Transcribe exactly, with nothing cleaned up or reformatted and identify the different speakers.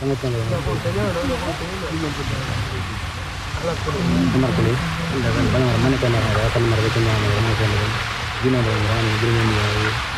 Speaker 1: Marcoli, mana mana kan ada kan mereka punya mana mana kan, gimana orang ini gimana dia